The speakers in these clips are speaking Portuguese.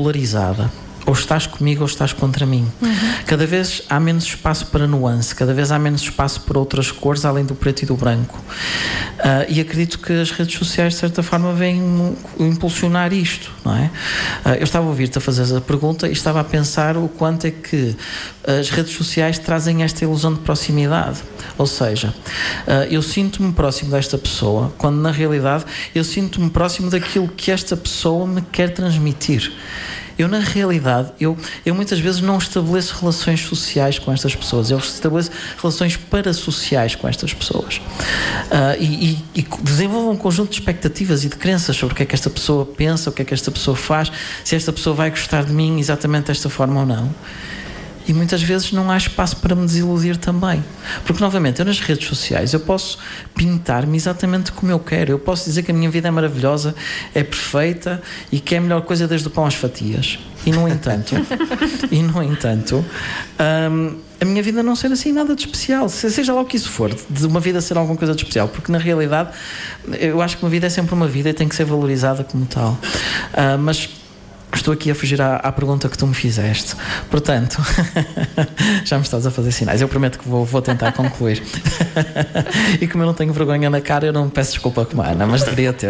polarizada. Ou estás comigo ou estás contra mim. Cada vez há menos espaço para nuance, cada vez há menos espaço para outras cores além do preto e do branco. E acredito que as redes sociais, de certa forma, vêm impulsionar isto, não é? Eu estava a ouvir-te a fazer essa pergunta e estava a pensar o quanto é que as redes sociais trazem esta ilusão de proximidade. Ou seja, eu sinto-me próximo desta pessoa, quando na realidade eu sinto-me próximo daquilo que esta pessoa me quer transmitir. Eu, na realidade, eu muitas vezes não estabeleço relações sociais com estas pessoas, eu estabeleço relações parasociais com estas pessoas. E desenvolvo um conjunto de expectativas e de crenças sobre o que é que esta pessoa pensa, o que é que esta pessoa faz, se esta pessoa vai gostar de mim exatamente desta forma ou não. E muitas vezes não há espaço para me desiludir também. Porque, novamente, eu nas redes sociais eu posso pintar-me exatamente como eu quero. Eu posso dizer que a minha vida é maravilhosa, é perfeita e que é a melhor coisa desde o pão às fatias. E, no entanto, a minha vida não ser assim nada de especial. Seja lá o que isso for, de uma vida ser alguma coisa de especial. Porque, na realidade, eu acho que uma vida é sempre uma vida e tem que ser valorizada como tal. Mas estou aqui a fugir à pergunta que tu me fizeste. Portanto, já me estás a fazer sinais. Eu prometo que vou tentar concluir. E como eu não tenho vergonha na cara, eu não peço desculpa como a Ana, mas deveria ter.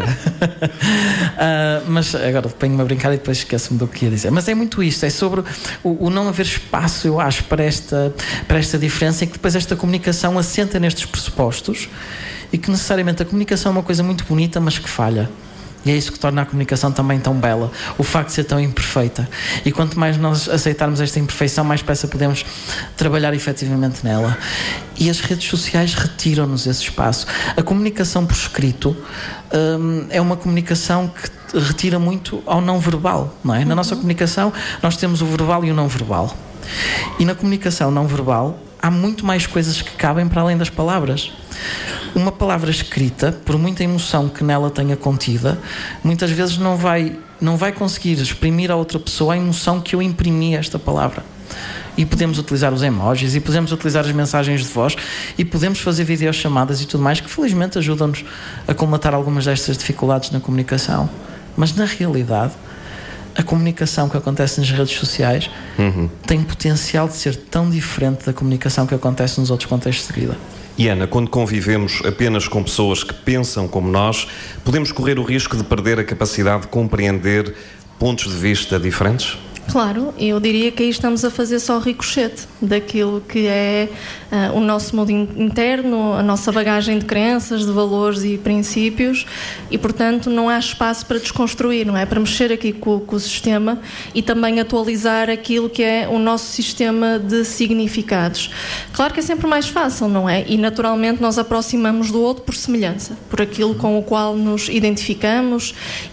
Mas agora ponho-me a brincar e depois esqueço-me do que ia dizer. Mas é muito isto, é sobre o não haver espaço, eu acho, para esta diferença, e que depois esta comunicação assenta nestes pressupostos e que necessariamente a comunicação é uma coisa muito bonita, mas que falha. E é isso que torna a comunicação também tão bela, o facto de ser tão imperfeita. E quanto mais nós aceitarmos esta imperfeição, mais depressa podemos trabalhar efetivamente nela. E as redes sociais retiram-nos esse espaço. A comunicação por escrito é uma comunicação que retira muito ao não verbal, não é? Na nossa comunicação nós temos o verbal e o não verbal. E na comunicação não verbal há muito mais coisas que cabem para além das palavras. Uma palavra escrita, por muita emoção que nela tenha contida, muitas vezes não vai conseguir exprimir à outra pessoa a emoção que eu imprimi a esta palavra. E podemos utilizar os emojis, e podemos utilizar as mensagens de voz, e podemos fazer videochamadas e tudo mais, que felizmente ajudam-nos a colmatar algumas destas dificuldades na comunicação. Mas na realidade, a comunicação que acontece nas redes sociais tem potencial de ser tão diferente da comunicação que acontece nos outros contextos de vida. E Ana, quando convivemos apenas com pessoas que pensam como nós, podemos correr o risco de perder a capacidade de compreender pontos de vista diferentes? Claro, eu diria que aí estamos a fazer só ricochete daquilo que é o nosso mundo interno, a nossa bagagem de crenças, de valores e princípios, e portanto não há espaço para desconstruir, não é? Para mexer aqui com o sistema e também atualizar aquilo que é o nosso sistema de significados. Claro que é sempre mais fácil, não é? E naturalmente nós aproximamos do outro por semelhança, por aquilo com o qual nos identificamos,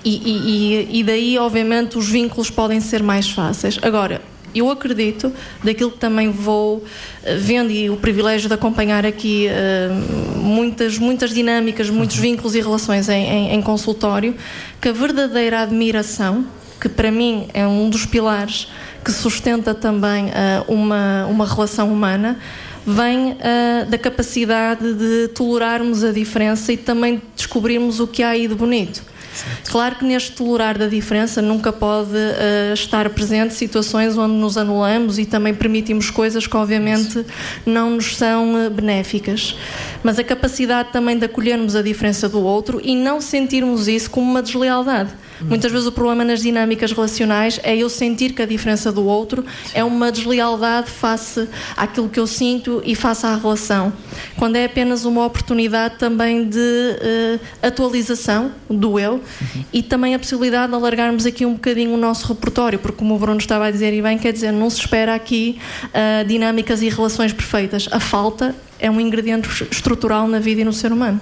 e daí obviamente os vínculos podem ser mais fáceis. Agora, eu acredito, daquilo que também vou vendo e o privilégio de acompanhar aqui muitas dinâmicas, muitos vínculos e relações em consultório, que a verdadeira admiração, que para mim é um dos pilares que sustenta também uma relação humana, vem da capacidade de tolerarmos a diferença e também descobrirmos o que há aí de bonito. Claro que neste tolerar da diferença nunca pode estar presente situações onde nos anulamos e também permitimos coisas que obviamente não nos são benéficas, mas a capacidade também de acolhermos a diferença do outro e não sentirmos isso como uma deslealdade. Muitas vezes o problema nas dinâmicas relacionais é eu sentir que a diferença do outro é uma deslealdade face àquilo que eu sinto e face à relação, quando é apenas uma oportunidade também de atualização do eu e também a possibilidade de alargarmos aqui um bocadinho o nosso repertório, porque como o Bruno estava a dizer e bem, quer dizer, não se espera aqui dinâmicas e relações perfeitas. A falta é um ingrediente estrutural na vida e no ser humano.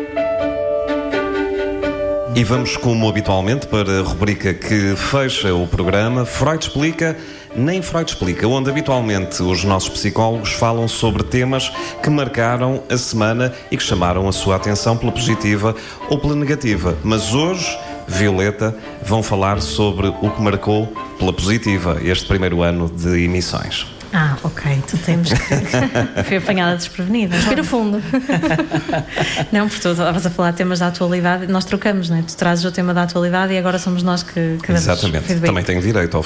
E vamos, como habitualmente, para a rubrica que fecha o programa, Freud Explica, Nem Freud Explica, onde habitualmente os nossos psicólogos falam sobre temas que marcaram a semana e que chamaram a sua atenção pela positiva ou pela negativa. Mas hoje, Violeta, vão falar sobre o que marcou pela positiva este primeiro ano de emissões. Ok, tu temos que... Fui apanhada desprevenida. Respira fundo. Não, porque tu estavas a falar de temas da atualidade. Nós trocamos, não é? Tu trazes o tema da atualidade e agora somos nós que Exatamente, também tenho direito ao